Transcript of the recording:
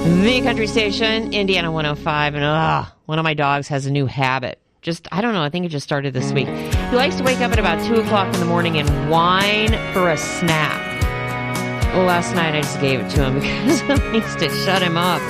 The country station, Indiana 105, and one of my dogs has a new habit. I don't know, I think it just started this week. He likes to wake up at about 2 o'clock in the morning and whine for a snack. Well, last night I just gave it to him because it needs to shut him up.